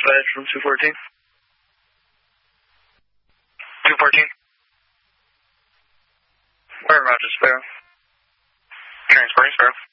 dispatch from 214. 214. Where, Roger, Sparrow? Transporting Sparrow.